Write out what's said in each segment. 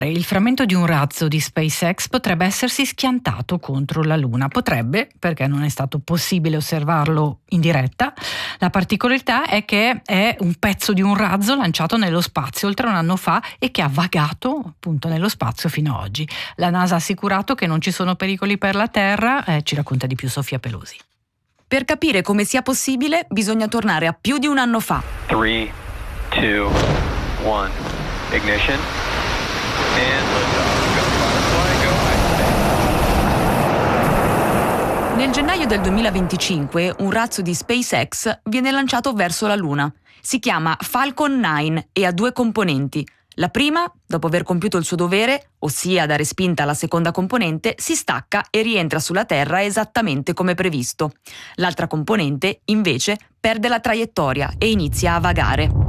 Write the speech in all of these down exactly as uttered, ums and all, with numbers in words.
Il frammento di un razzo di SpaceX potrebbe essersi schiantato contro la Luna. Potrebbe, perché non è stato possibile osservarlo in diretta. La particolarità è che è un pezzo di un razzo lanciato nello spazio oltre un anno fa e che ha vagato appunto nello spazio fino ad oggi. La NASA ha assicurato che non ci sono pericoli per la Terra. Eh, ci racconta di più Sofia Pelosi. Per capire come sia possibile bisogna tornare a più di un anno fa. tre, due, uno, ignition. Nel gennaio del duemilaventicinque un razzo di SpaceX viene lanciato verso la Luna. Si chiama Falcon nove e ha due componenti. La prima, dopo aver compiuto il suo dovere, ossia dare spinta alla seconda componente, si stacca e rientra sulla Terra esattamente come previsto. L'altra componente, invece, perde la traiettoria e inizia a vagare.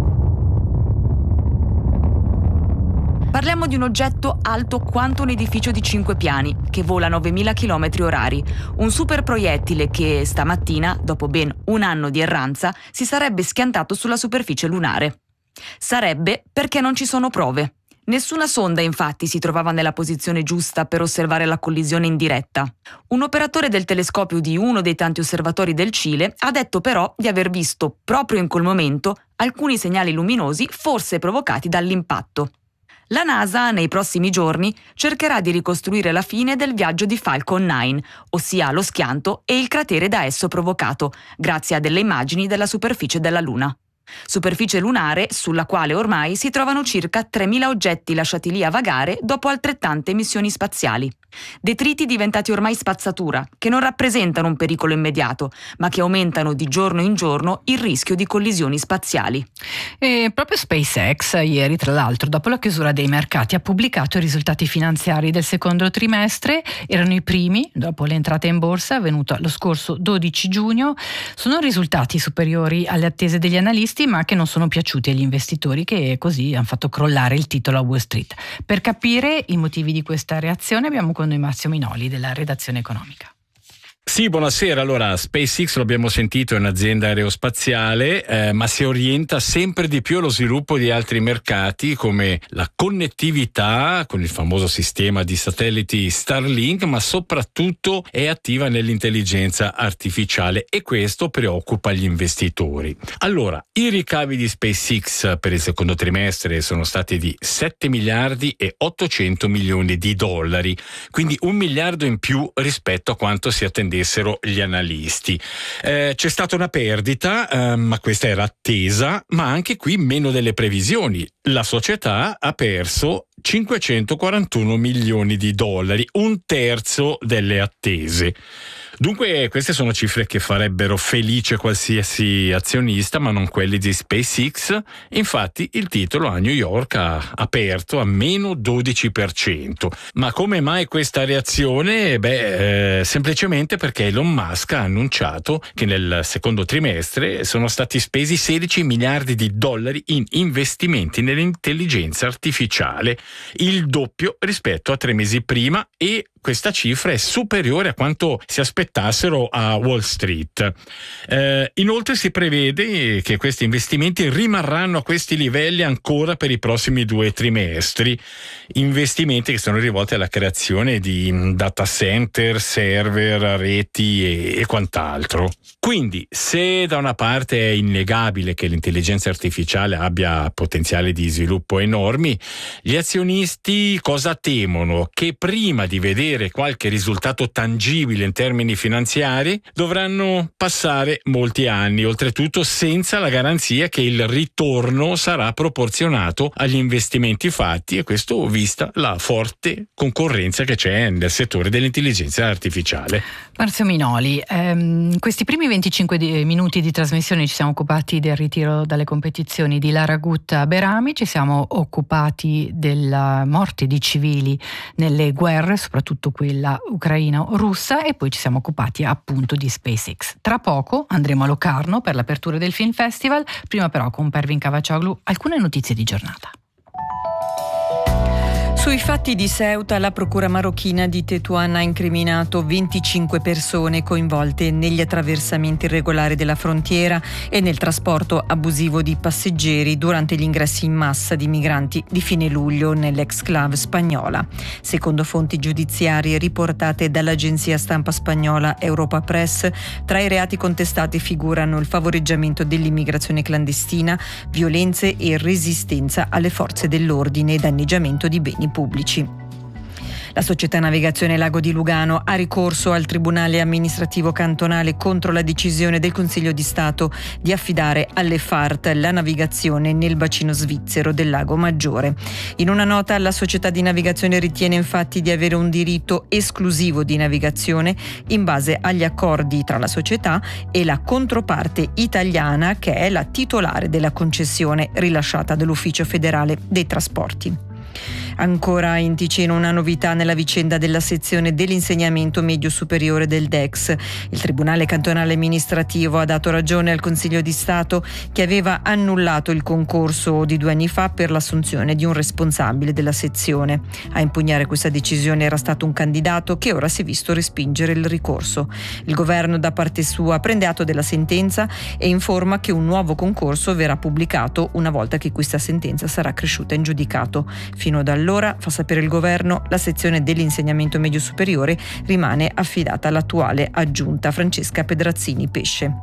Parliamo di un oggetto alto quanto un edificio di cinque piani, che vola novemila chilometri orari. Un super proiettile che, stamattina, dopo ben un anno di erranza, si sarebbe schiantato sulla superficie lunare. Sarebbe perché non ci sono prove. Nessuna sonda, infatti, si trovava nella posizione giusta per osservare la collisione in diretta. Un operatore del telescopio di uno dei tanti osservatori del Cile ha detto però di aver visto, proprio in quel momento, alcuni segnali luminosi forse provocati dall'impatto. La NASA, nei prossimi giorni, cercherà di ricostruire la fine del viaggio di Falcon nove, ossia lo schianto e il cratere da esso provocato, grazie a delle immagini della superficie della Luna. Superficie lunare sulla quale ormai si trovano circa tremila oggetti lasciati lì a vagare dopo altrettante missioni spaziali. Detriti diventati ormai spazzatura, che non rappresentano un pericolo immediato, ma che aumentano di giorno in giorno il rischio di collisioni spaziali. E proprio SpaceX ieri, tra l'altro, dopo la chiusura dei mercati, ha pubblicato i risultati finanziari del secondo trimestre. Erano i primi dopo l'entrata in borsa avvenuta lo scorso dodici giugno. Sono risultati superiori alle attese degli analisti, ma che non sono piaciuti agli investitori, che così hanno fatto crollare il titolo a Wall Street. Per capire i motivi di questa reazione abbiamo con noi Massimo Minoli della redazione economica. Sì, buonasera. Allora, SpaceX, lo abbiamo sentito, è un'azienda aerospaziale, eh, ma si orienta sempre di più allo sviluppo di altri mercati come la connettività con il famoso sistema di satelliti Starlink, ma soprattutto è attiva nell'intelligenza artificiale e questo preoccupa gli investitori. Allora, i ricavi di SpaceX per il secondo trimestre sono stati di sette miliardi e ottocento milioni di dollari, quindi un miliardo in più rispetto a quanto si attendeva gli analisti. Eh, c'è stata una perdita, eh, ma questa era attesa, ma anche qui meno delle previsioni. La società ha perso cinquecentoquarantuno milioni di dollari, un terzo delle attese. Dunque queste sono cifre che farebbero felice qualsiasi azionista, ma non quelli di SpaceX. Infatti il titolo a New York ha aperto a meno dodici per cento. Ma come mai questa reazione? Beh, eh, semplicemente perché Elon Musk ha annunciato che nel secondo trimestre sono stati spesi sedici miliardi di dollari in investimenti nell'intelligenza artificiale, il doppio rispetto a tre mesi prima, e questa cifra è superiore a quanto si aspettassero a Wall Street. Eh, inoltre si prevede che questi investimenti rimarranno a questi livelli ancora per i prossimi due trimestri, investimenti che sono rivolti alla creazione di data center, server, reti e, e quant'altro. Quindi, se da una parte è innegabile che l'intelligenza artificiale abbia potenziali di sviluppo enormi, gli azionisti cosa temono? Che prima di vedere qualche risultato tangibile in termini finanziari dovranno passare molti anni, oltretutto senza la garanzia che il ritorno sarà proporzionato agli investimenti fatti, e questo vista la forte concorrenza che c'è nel settore dell'intelligenza artificiale. Marzio Minoli, ehm, questi primi venticinque di, minuti di trasmissione ci siamo occupati del ritiro dalle competizioni di Lara Gutta Berami, ci siamo occupati della morte di civili nelle guerre, soprattutto quella ucraino-russa, e poi ci siamo occupati appunto di SpaceX. Tra poco andremo a Locarno per l'apertura del Film Festival, prima però con Pervin Cavaccioglu alcune notizie di giornata. Sui fatti di Ceuta, la procura marocchina di Tetuan ha incriminato venticinque persone coinvolte negli attraversamenti irregolari della frontiera e nel trasporto abusivo di passeggeri durante gli ingressi in massa di migranti di fine luglio nell'exclave spagnola. Secondo fonti giudiziarie riportate dall'agenzia stampa spagnola Europa Press, tra i reati contestati figurano il favoreggiamento dell'immigrazione clandestina, violenze e resistenza alle forze dell'ordine e danneggiamento di beni pubblici. La società Navigazione Lago di Lugano ha ricorso al Tribunale amministrativo cantonale contro la decisione del Consiglio di Stato di affidare alle F A R T la navigazione nel bacino svizzero del Lago Maggiore. In una nota, la società di navigazione ritiene infatti di avere un diritto esclusivo di navigazione in base agli accordi tra la società e la controparte italiana, che è la titolare della concessione rilasciata dall'Ufficio federale dei trasporti. Ancora in Ticino una novità nella vicenda della sezione dell'insegnamento medio superiore del D E X. Il Tribunale cantonale amministrativo ha dato ragione al Consiglio di Stato che aveva annullato il concorso di due anni fa per l'assunzione di un responsabile della sezione. A impugnare questa decisione era stato un candidato che ora si è visto respingere il ricorso. Il governo da parte sua prende atto della sentenza e informa che un nuovo concorso verrà pubblicato una volta che questa sentenza sarà cresciuta in giudicato. Fino ad allora, fa sapere il governo, la sezione dell'insegnamento medio superiore rimane affidata all'attuale aggiunta Francesca Pedrazzini Pesce.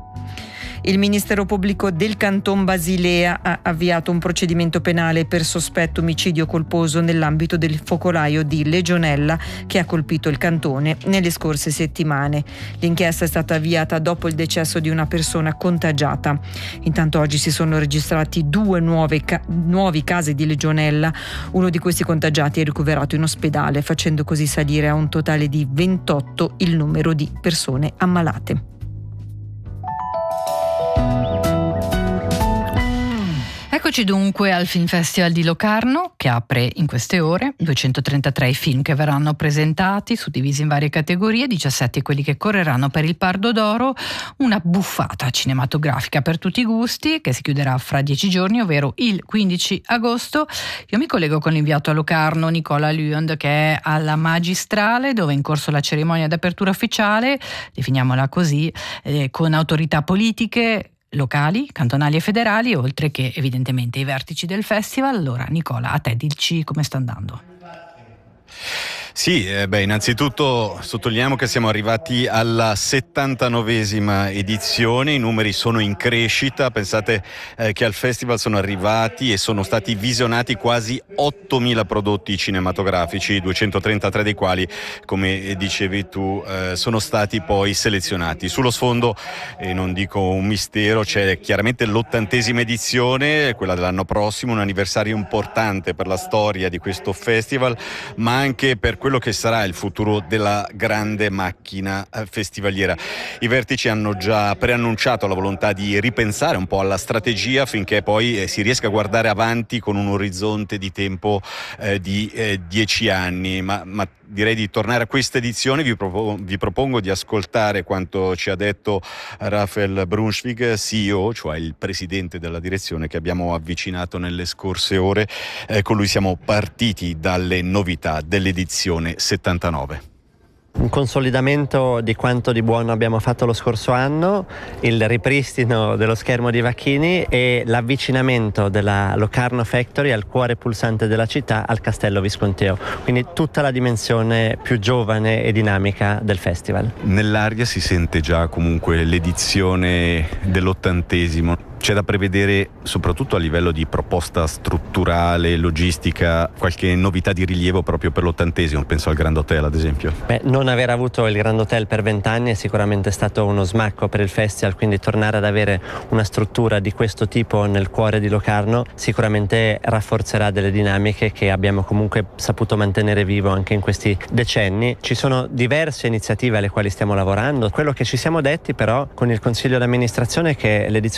Il Ministero Pubblico del Canton Basilea ha avviato un procedimento penale per sospetto omicidio colposo nell'ambito del focolaio di Legionella che ha colpito il cantone nelle scorse settimane. L'inchiesta è stata avviata dopo il decesso di una persona contagiata. Intanto oggi si sono registrati due nuove ca- nuovi casi di Legionella. Uno di questi contagiati è ricoverato in ospedale, facendo così salire a un totale di ventotto il numero di persone ammalate. Eccoci dunque al Film Festival di Locarno, che apre in queste ore. duecentotrentatré i film che verranno presentati, suddivisi in varie categorie, diciassette quelli che correranno per il Pardo d'Oro, una buffata cinematografica per tutti i gusti che si chiuderà fra dieci giorni, ovvero il quindici agosto. Io mi collego con l'inviato a Locarno, Nicola Luyond, che è alla Magistrale, dove è in corso la cerimonia d'apertura ufficiale, definiamola così, eh, con autorità politiche locali, cantonali e federali, oltre che evidentemente i vertici del festival. Allora Nicola, a te dici come sta andando. Sì, eh beh, innanzitutto sottolineiamo che siamo arrivati alla settantanovesima edizione, i numeri sono in crescita, pensate eh, che al festival sono arrivati e sono stati visionati quasi ottomila prodotti cinematografici, duecentotrentatré dei quali, come dicevi tu, eh, sono stati poi selezionati. Sullo sfondo, e eh, non dico un mistero, c'è chiaramente l'ottantesima edizione, quella dell'anno prossimo, un anniversario importante per la storia di questo festival, ma anche per quello che sarà il futuro della grande macchina festivaliera. I vertici hanno già preannunciato la volontà di ripensare un po' alla strategia affinché poi eh, si riesca a guardare avanti con un orizzonte di tempo eh, di eh, dieci anni, ma, ma direi di tornare a questa edizione. Vi, propo- vi propongo di ascoltare quanto ci ha detto Raphael Brunschwig, C E O, cioè il presidente della direzione che abbiamo avvicinato nelle scorse ore. Eh, con lui siamo partiti dalle novità dell'edizione settantanove. Un consolidamento di quanto di buono abbiamo fatto lo scorso anno, il ripristino dello schermo di Vacchini e l'avvicinamento della Locarno Factory al cuore pulsante della città, al Castello Visconteo. Quindi tutta la dimensione più giovane e dinamica del festival. Nell'aria si sente già comunque l'edizione dell'ottantesimo. C'è da prevedere, soprattutto a livello di proposta strutturale, logistica, qualche novità di rilievo proprio per l'ottantesimo? Penso al Grand Hotel, ad esempio. Beh, non aver avuto il Grand Hotel per vent'anni è sicuramente stato uno smacco per il festival, quindi tornare ad avere una struttura di questo tipo nel cuore di Locarno sicuramente rafforzerà delle dinamiche che abbiamo comunque saputo mantenere vivo anche in questi decenni. Ci sono diverse iniziative alle quali stiamo lavorando. Quello che ci siamo detti però con il Consiglio d'amministrazione è che l'edizione dell'ottantesimo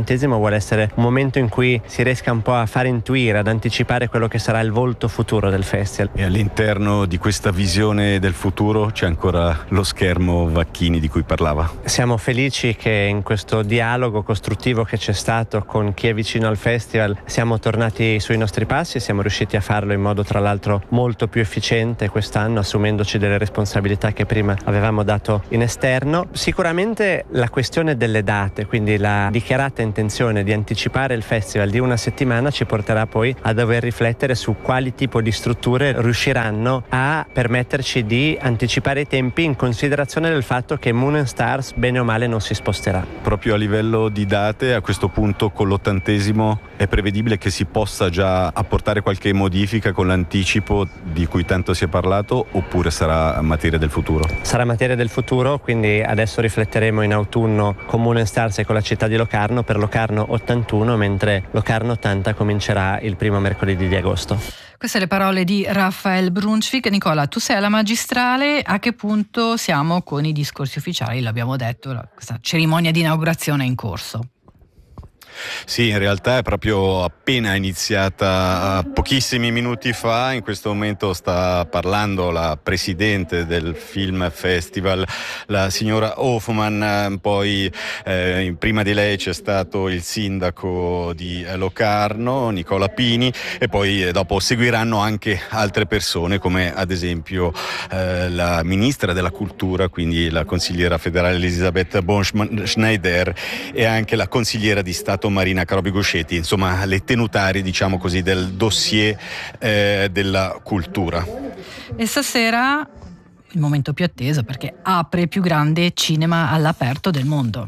l'ottantesimo vuole essere un momento in cui si riesca un po' a far intuire, ad anticipare quello che sarà il volto futuro del festival. E all'interno di questa visione del futuro c'è ancora lo schermo Vacchini di cui parlava. Siamo felici che in questo dialogo costruttivo che c'è stato con chi è vicino al festival siamo tornati sui nostri passi e siamo riusciti a farlo in modo tra l'altro molto più efficiente quest'anno, assumendoci delle responsabilità che prima avevamo dato in esterno. Sicuramente la questione delle date, quindi la dichiarata intenzione di anticipare il festival di una settimana, ci porterà poi a dover riflettere su quali tipo di strutture riusciranno a permetterci di anticipare i tempi in considerazione del fatto che Moon and Stars bene o male non si sposterà. Proprio a livello di date, a questo punto con l'ottantesimo è prevedibile che si possa già apportare qualche modifica con l'anticipo di cui tanto si è parlato, oppure sarà materia del futuro? Sarà materia del futuro, quindi adesso rifletteremo in autunno con Moon and Stars e con la città di Locarno per Locarno ottantuno, mentre Locarno ottanta comincerà il primo mercoledì di agosto. Queste le parole di Raphael Brunswick. Nicola, tu sei alla magistrale, a che punto siamo con i discorsi ufficiali? L'abbiamo detto, questa cerimonia di inaugurazione è in corso. Sì, in realtà è proprio appena iniziata pochissimi minuti fa. In questo momento sta parlando la presidente del Film Festival, la signora Hoffman. Poi eh, prima di lei c'è stato il sindaco di Locarno, Nicola Pini, e poi eh, dopo seguiranno anche altre persone, come ad esempio eh, la ministra della cultura, quindi la consigliera federale Elisabeth Bonsch-Schneider, e anche la consigliera di Stato Marina Carobi-Goscetti, insomma le tenutarie, diciamo così, del dossier eh, della cultura. E stasera il momento più atteso, perché apre il più grande cinema all'aperto del mondo.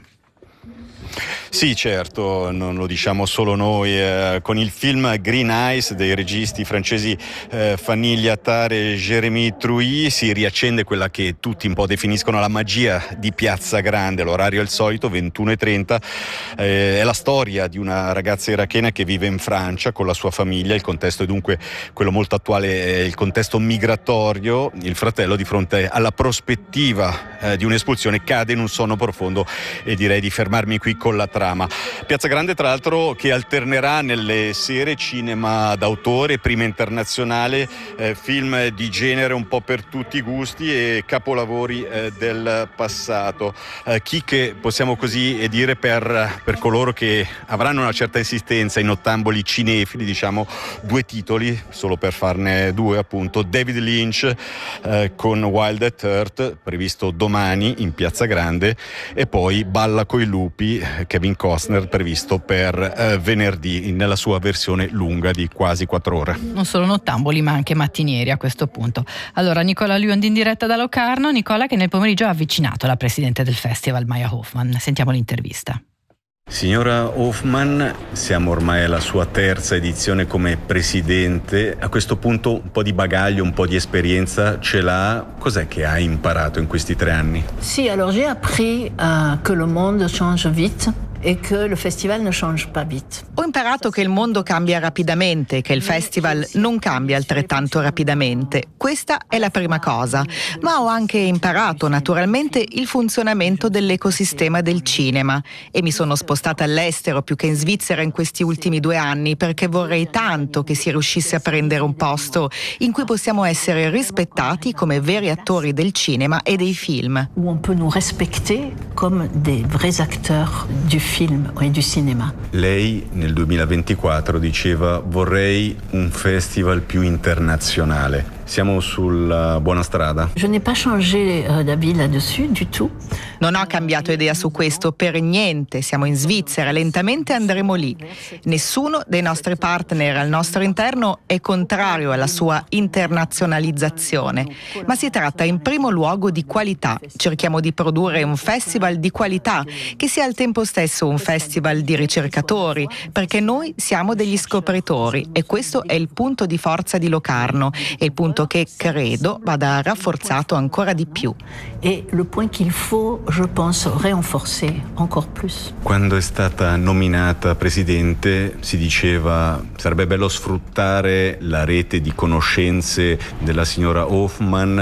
Sì, certo, non lo diciamo solo noi. Eh, con il film Green Eyes dei registi francesi eh, Fanny Liattard e Jérémy Trouy si riaccende quella che tutti un po' definiscono la magia di Piazza Grande. L'orario è il solito, ventuno e trenta. Eh, è la storia di una ragazza irachena che vive in Francia con la sua famiglia. Il contesto è dunque quello molto attuale, è il contesto migratorio. Il fratello, di fronte alla prospettiva eh, di un'espulsione, cade in un sonno profondo, e direi di fermarmi qui con la trama. Piazza Grande, tra l'altro, che alternerà nelle sere cinema d'autore, prima internazionale, eh, film di genere un po' per tutti i gusti e capolavori eh, del passato. Eh, chicche, possiamo così dire, per, per coloro che avranno una certa insistenza in ottamboli cinefili, diciamo due titoli, solo per farne due appunto. David Lynch eh, con Wild at Heart, previsto domani in Piazza Grande, e poi Balla coi lupi, Kevin Costner, previsto per eh, venerdì nella sua versione lunga di quasi quattro ore. Non solo nottamboli ma anche mattinieri a questo punto. Allora, Nicola Lund in diretta da Locarno. Nicola, che nel pomeriggio ha avvicinato la presidente del festival, Maya Hoffman. Sentiamo l'intervista. Signora Hoffman, siamo ormai alla sua terza edizione come presidente. A questo punto un po' di bagaglio, un po' di esperienza ce l'ha. Cos'è che ha imparato in questi tre anni? Sì, alors j'ai appris uh, que le monde change vite e che il festival ne change pas vite. Ho imparato che il mondo cambia rapidamente, che il festival non cambia altrettanto rapidamente. Questa è la prima cosa. Ma ho anche imparato naturalmente il funzionamento dell'ecosistema del cinema, e mi sono spostata all'estero più che in Svizzera in questi ultimi due anni, perché vorrei tanto che si riuscisse a prendere un posto in cui possiamo essere rispettati come veri attori del cinema e dei film. Où on peut nous respecter comme des vrais acteurs du film e du cinema. Lei nel duemilaventiquattro diceva: vorrei un festival più internazionale. Siamo sulla buona strada? Je n'ai pas changé d'avis là-dessus du tout. Non ho cambiato idea su questo per niente. Siamo in Svizzera, lentamente andremo lì. Nessuno dei nostri partner al nostro interno è contrario alla sua internazionalizzazione, ma si tratta in primo luogo di qualità. Cerchiamo di produrre un festival di qualità che sia al tempo stesso un festival di ricercatori, perché noi siamo degli scopritori, e questo è il punto di forza di Locarno, e il punto che credo vada rafforzato ancora di più. E le point qu'il faut, je pense, renforcer encore plus. Quando è stata nominata presidente si diceva sarebbe bello sfruttare la rete di conoscenze della signora Hoffman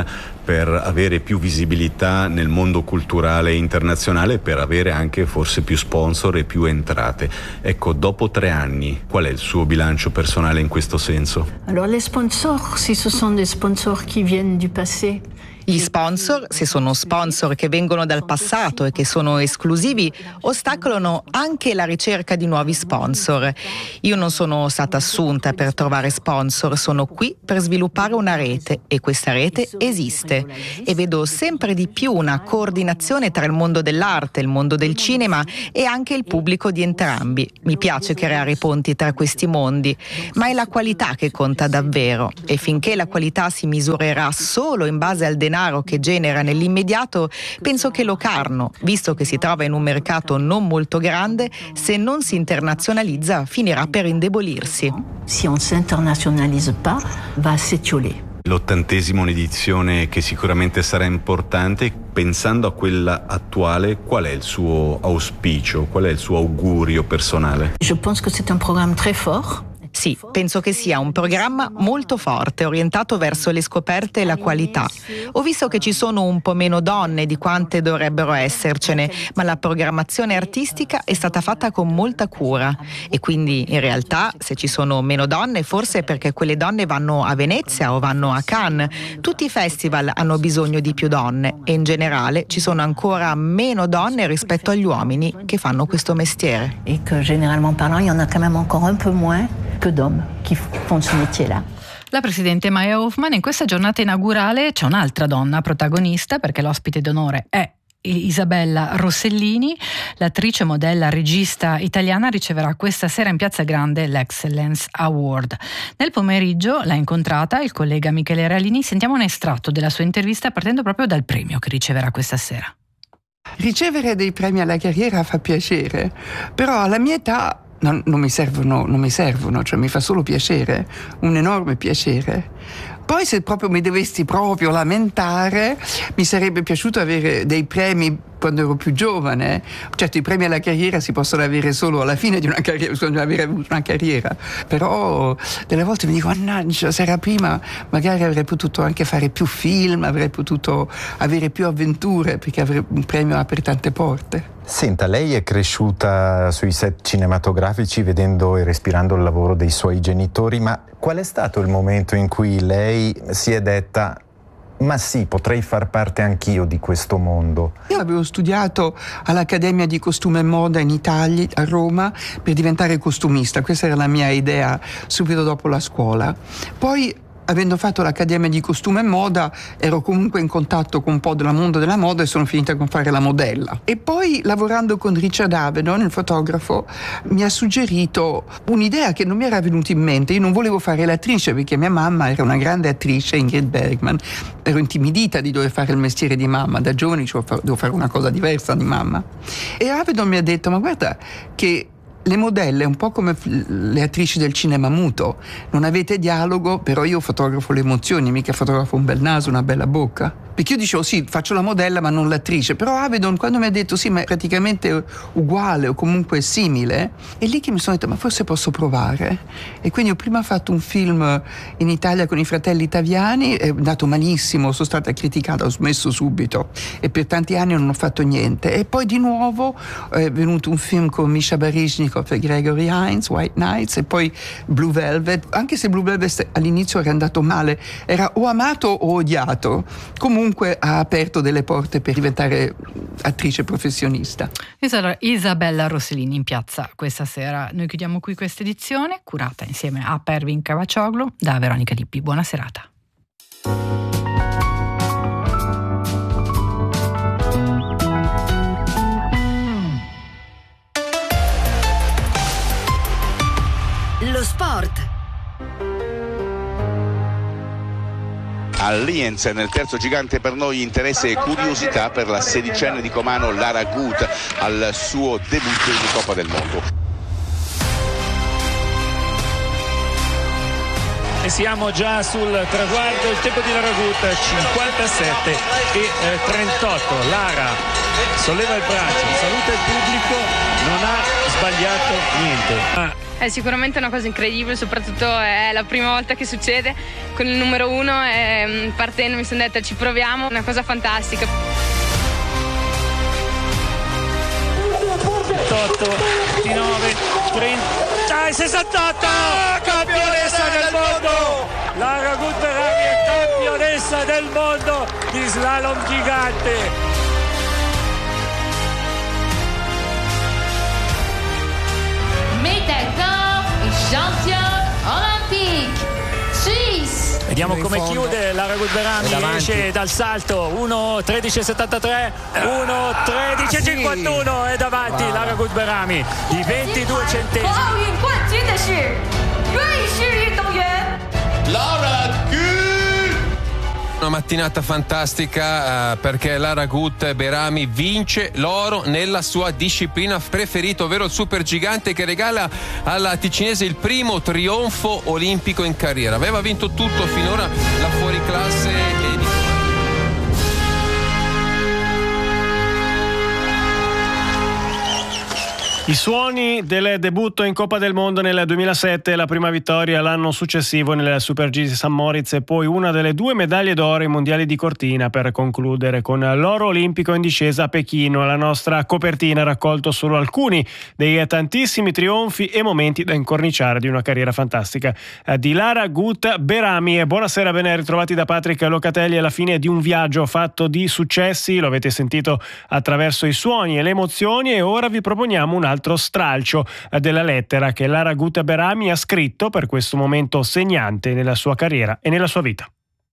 per avere più visibilità nel mondo culturale internazionale, per avere anche forse più sponsor e più entrate. Ecco, dopo tre anni, qual è il suo bilancio personale in questo senso? Alors les sponsors, si ce sont des sponsors qui viennent du passé. Gli sponsor, se sono sponsor che vengono dal passato e che sono esclusivi, ostacolano anche la ricerca di nuovi sponsor. Io non sono stata assunta per trovare sponsor, sono qui per sviluppare una rete e questa rete esiste. E vedo sempre di più una coordinazione tra il mondo dell'arte, il mondo del cinema e anche il pubblico di entrambi. Mi piace creare ponti tra questi mondi, ma è la qualità che conta davvero. E finché la qualità si misurerà solo in base al denaro che genera nell'immediato, penso che Locarno, visto che si trova in un mercato non molto grande, se non si internazionalizza finirà per indebolirsi. Si on s'internazionalise pas, va s'étioler. L'ottantesima edizione, che sicuramente sarà importante, pensando a quella attuale, qual è il suo auspicio, qual è il suo augurio personale? Je pense que c'est un programme très fort. Sì, penso che sia un programma molto forte, orientato verso le scoperte e la qualità. Ho visto che ci sono un po' meno donne di quante dovrebbero essercene, ma la programmazione artistica è stata fatta con molta cura. E quindi, in realtà, se ci sono meno donne, forse è perché quelle donne vanno a Venezia o vanno a Cannes. Tutti i festival hanno bisogno di più donne e, in generale, ci sono ancora meno donne rispetto agli uomini che fanno questo mestiere. Et que, généralement parlant, il y en a quand même encore un peu moins que d'hommes qui font ce métier-là. La presidente Maya Hoffman. In questa giornata inaugurale c'è un'altra donna protagonista, perché l'ospite d'onore è Isabella Rossellini, l'attrice, modella, regista italiana, riceverà questa sera in Piazza Grande l'Excellence Award. Nel pomeriggio l'ha incontrata il collega Michele Realini. Sentiamo un estratto della sua intervista partendo proprio dal premio che riceverà questa sera. Ricevere dei premi alla carriera fa piacere, però alla mia età Non, non mi servono, non mi servono, cioè mi fa solo piacere, un enorme piacere. Poi se proprio mi dovessi proprio lamentare, mi sarebbe piaciuto avere dei premi quando ero più giovane. Certo, i premi alla carriera si possono avere solo alla fine di una carriera, bisogna avere avuto una carriera, però delle volte mi dico, mannaggia, se era prima magari avrei potuto anche fare più film, avrei potuto avere più avventure, perché un premio apre tante porte. Senta, lei è cresciuta sui set cinematografici vedendo e respirando il lavoro dei suoi genitori, ma qual è stato il momento in cui lei si è detta: ma sì, potrei far parte anch'io di questo mondo? Io avevo studiato all'Accademia di Costume e Moda in Italia, a Roma, per diventare costumista. Questa era la mia idea subito dopo la scuola. Poi, avendo fatto l'Accademia di Costume e Moda, ero comunque in contatto con un po' del mondo della moda e sono finita con fare la modella. E poi, lavorando con Richard Avedon, il fotografo, mi ha suggerito un'idea che non mi era venuta in mente. Io non volevo fare l'attrice perché mia mamma era una grande attrice, Ingrid Bergman. Ero intimidita di dover fare il mestiere di mamma. Da giovane dicevo, devo fare una cosa diversa di mamma. E Avedon mi ha detto, ma guarda che le modelle, un po' come le attrici del cinema muto, non avete dialogo, però io fotografo le emozioni, mica fotografo un bel naso, una bella bocca. Perché io dicevo, sì, faccio la modella ma non l'attrice, però Avedon quando mi ha detto sì, ma è praticamente uguale o comunque simile, è lì che mi sono detto, ma forse posso provare. E quindi ho prima fatto un film in Italia con i fratelli Taviani, è andato malissimo, sono stata criticata, ho smesso subito e per tanti anni non ho fatto niente. E poi di nuovo è venuto un film con Misha Baryshnikov e Gregory Hines, White Nights, e poi Blue Velvet. Anche se Blue Velvet all'inizio era andato male, era o amato o odiato, comunque ha aperto delle porte per diventare attrice professionista. Isabella Rossellini in piazza questa sera. Noi chiudiamo qui questa edizione, curata insieme a Pervin Cavaccioglu da Veronica Lippi. Buona serata. Lo sport. All'Ienz, nel terzo gigante per noi, interesse e curiosità per la sedicenne di Comano Lara Gut al suo debutto in Coppa del Mondo. e siamo già sul traguardo. Il tempo di Lara Gut cinquantasette e trentotto. Lara solleva il braccio, saluta il pubblico, non ha sbagliato niente. Ah. È sicuramente una cosa incredibile, soprattutto è la prima volta che succede con il numero uno e partendo mi sono detta ci proviamo, una cosa fantastica. ventotto, ventinove, trenta e sessantotto! Ah, campionessa del mondo! Lara Gut Berami è campionessa del mondo di slalom gigante! Champion olympique Suisse. Vediamo come chiude Lara Gut Berami, esce dal salto uno tredici settantatré, uno tredici cinquantuno è davanti Lara Gut Berami di ventidue centesimi. Lara Gut! Una mattinata fantastica uh, perché Lara Gut Berami vince l'oro nella sua disciplina preferita, ovvero il supergigante, che regala alla ticinese il primo trionfo olimpico in carriera. Aveva vinto tutto finora, la fuoriclasse e di... I suoni del debutto in Coppa del Mondo nel duemilasette, la prima vittoria l'anno successivo nel Super G San Moritz e poi una delle due medaglie d'oro ai mondiali di Cortina per concludere con l'oro olimpico in discesa a Pechino. La nostra copertina ha raccolto solo alcuni dei tantissimi trionfi e momenti da incorniciare di una carriera fantastica di Lara Gut Berami. E buonasera, ben ritrovati da Patrick Locatelli alla fine di un viaggio fatto di successi, lo avete sentito attraverso i suoni e le emozioni, e ora vi proponiamo un altro stralcio della lettera che Lara Gut Berami ha scritto per questo momento segnante nella sua carriera e nella sua vita.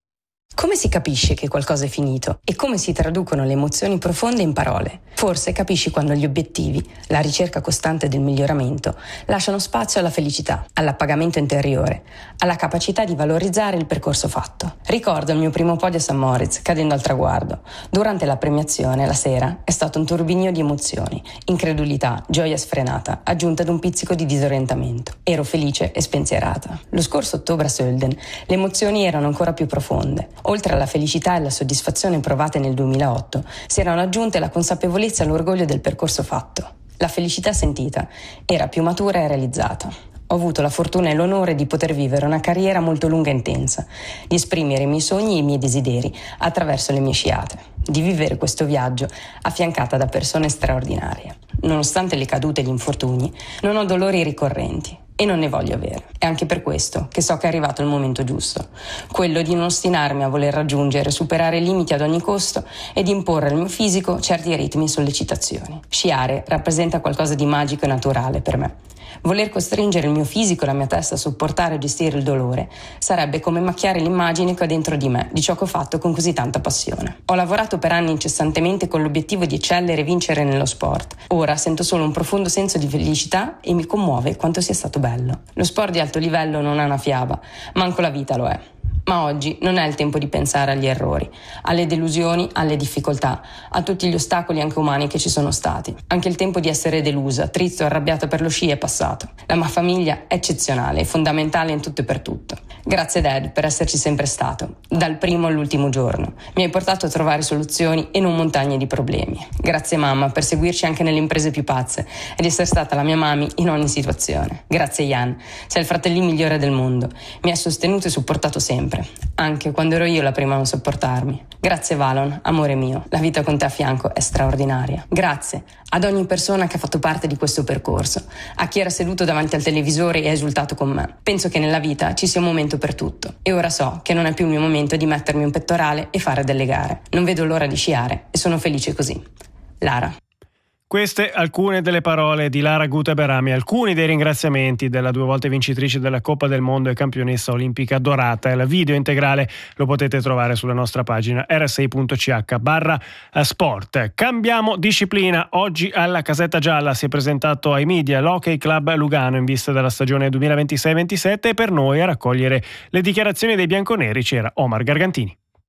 Come si capisce che qualcosa è finito e come si traducono le emozioni profonde in parole? Forse capisci quando gli obiettivi, la ricerca costante del miglioramento, lasciano spazio alla felicità, all'appagamento interiore, alla capacità di valorizzare il percorso fatto. Ricordo il mio primo podio a San Moritz, cadendo al traguardo. Durante la premiazione, la sera, è stato un turbinio di emozioni, incredulità, gioia sfrenata, aggiunta ad un pizzico di disorientamento. Ero felice e spensierata. Lo scorso ottobre a Sölden, le emozioni erano ancora più profonde. Oltre alla felicità e alla soddisfazione provate nel duemilaotto, si erano aggiunte la consapevolezza e l'orgoglio del percorso fatto. La felicità sentita era più matura e realizzata. Ho avuto la fortuna e l'onore di poter vivere una carriera molto lunga e intensa, di esprimere i miei sogni e i miei desideri attraverso le mie sciate, di vivere questo viaggio affiancata da persone straordinarie. Nonostante le cadute e gli infortuni, non ho dolori ricorrenti. E non ne voglio avere. È anche per questo che so che è arrivato il momento giusto, quello di non ostinarmi a voler raggiungere e superare i limiti ad ogni costo e di imporre al mio fisico certi ritmi e sollecitazioni. Sciare rappresenta qualcosa di magico e naturale per me. Voler costringere il mio fisico e la mia testa a sopportare e gestire il dolore sarebbe come macchiare l'immagine che ho dentro di me di ciò che ho fatto con così tanta passione. Ho lavorato per anni incessantemente con l'obiettivo di eccellere e vincere nello sport. Ora sento solo un profondo senso di felicità e mi commuove quanto sia stato bello. Lo sport di alto livello non è una fiaba, manco la vita lo è. Ma oggi non è il tempo di pensare agli errori, alle delusioni, alle difficoltà, a tutti gli ostacoli anche umani che ci sono stati. Anche il tempo di essere delusa, triste o arrabbiata per lo sci è passato. La mia famiglia è eccezionale e fondamentale in tutto e per tutto. Grazie Dad per esserci sempre stato, dal primo all'ultimo giorno. Mi hai portato a trovare soluzioni e non montagne di problemi. Grazie mamma per seguirci anche nelle imprese più pazze ed essere stata la mia mami in ogni situazione. Grazie Jan, sei il fratellino migliore del mondo. Mi hai sostenuto e supportato sempre, anche quando ero io la prima a non sopportarmi. Grazie Valon, amore mio, la vita con te a fianco è straordinaria. Grazie ad ogni persona che ha fatto parte di questo percorso, a chi era seduto davanti al televisore e ha esultato con me. Penso che nella vita ci sia un momento per tutto e ora so che non è più il mio momento di mettermi un pettorale e fare delle gare. Non vedo l'ora di sciare e sono felice così. Lara. Queste alcune delle parole di Lara Gut Berami, alcuni dei ringraziamenti della due volte vincitrice della Coppa del Mondo e campionessa olimpica dorata. Il video integrale lo potete trovare sulla nostra pagina r s i punto c h barra sport. Cambiamo disciplina. Oggi alla Casetta Gialla si è presentato ai media l'Hockey Club Lugano in vista della stagione duemilaventisei ventisette e per noi a raccogliere le dichiarazioni dei bianconeri c'era Omar Gargantini.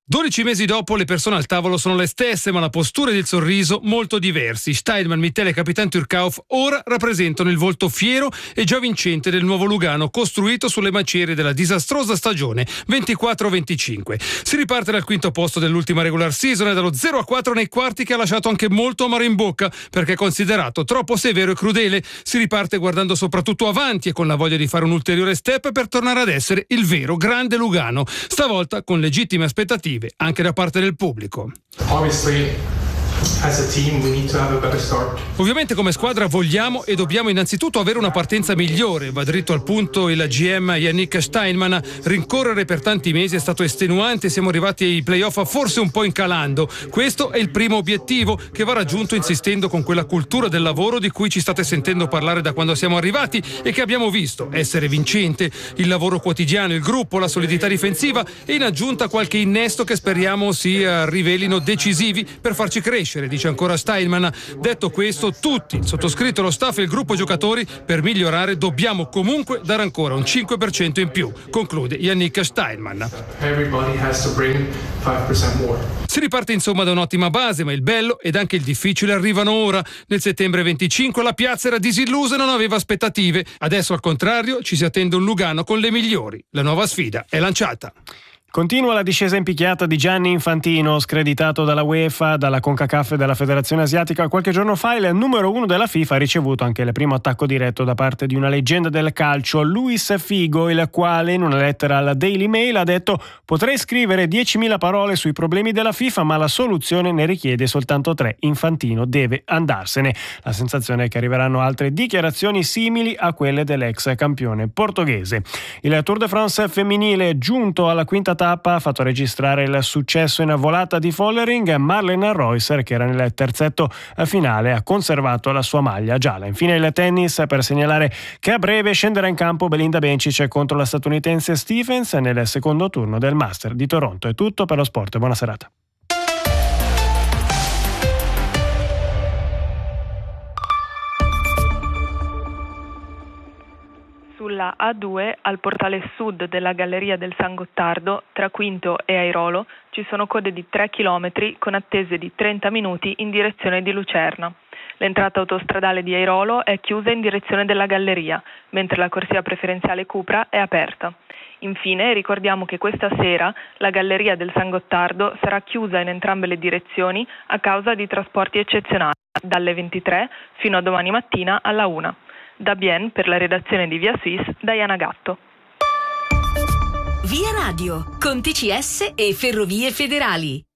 dodici mesi dopo le persone al tavolo sono le stesse, ma la postura ed il sorriso molto diversi. Steinman, Mittele e Capitan Turcauf ora rappresentano il volto fiero e già vincente del nuovo Lugano, costruito sulle macerie della disastrosa stagione ventiquattro venticinque. Si riparte dal quinto posto dell'ultima regular season e dallo zero a quattro nei quarti, che ha lasciato anche molto amaro in bocca perché è considerato troppo severo e crudele. Si riparte guardando soprattutto avanti e con la voglia di fare un ulteriore step per tornare ad essere il vero grande Lugano, stavolta con legittime aspettative anche da parte del pubblico. Ovviamente come squadra vogliamo e dobbiamo innanzitutto avere una partenza migliore. Va dritto al punto il G M Yannick Steinman. Rincorrere per tanti mesi è stato estenuante, siamo arrivati ai playoff forse un po' incalando. Questo è il primo obiettivo, che va raggiunto insistendo con quella cultura del lavoro di cui ci state sentendo parlare da quando siamo arrivati e che abbiamo visto essere vincente. Il lavoro quotidiano, il gruppo, la solidità difensiva e in aggiunta qualche innesto che speriamo si rivelino decisivi per farci crescere, dice ancora Steinman. Detto questo, tutti, il sottoscritto, lo staff e il gruppo giocatori, per migliorare dobbiamo comunque dare ancora un cinque per cento in più, conclude Yannick Steinman. Si riparte insomma da un'ottima base, ma il bello ed anche il difficile arrivano ora. Nel settembre venticinque la piazza era disillusa e non aveva aspettative. Adesso al contrario ci si attende un Lugano con le migliori. La nuova sfida è lanciata. Continua la discesa in picchiata di Gianni Infantino, screditato dalla UEFA, dalla CONCACAF e dalla Federazione Asiatica. Qualche giorno fa il numero uno della FIFA ha ricevuto anche il primo attacco diretto da parte di una leggenda del calcio, Luis Figo, il quale in una lettera alla Daily Mail ha detto: potrei scrivere diecimila parole sui problemi della FIFA, ma la soluzione ne richiede soltanto tre. Infantino deve andarsene. La sensazione è che arriveranno altre dichiarazioni simili a quelle dell'ex campione portoghese. Il Tour de France femminile, giunto alla quinta tappa, ha fatto registrare il successo in volata di Follering. Marlene Reusser, che era nel terzetto finale, ha conservato la sua maglia gialla. Infine il tennis, per segnalare che a breve scenderà in campo Belinda Bencic contro la statunitense Stephens nel secondo turno del Master di Toronto. È tutto per lo sport, buona serata. Sulla A due, al portale sud della Galleria del San Gottardo, tra Quinto e Airolo, ci sono code di tre chilometri con attese di trenta minuti in direzione di Lucerna. L'entrata autostradale di Airolo è chiusa in direzione della Galleria, mentre la corsia preferenziale Cupra è aperta. Infine ricordiamo che questa sera la Galleria del San Gottardo sarà chiusa in entrambe le direzioni a causa di trasporti eccezionali, dalle ventitré fino a domani mattina alla una. Da Bien, per la redazione di Via Suisse, Diana Gatto. Via Radio, con T C S e Ferrovie Federali.